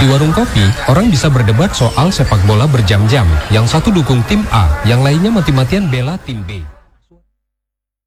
warung kopi, orang bisa berdebat soal sepak bola berjam-jam. Yang satu dukung tim A, yang lainnya mati-matian bela tim B.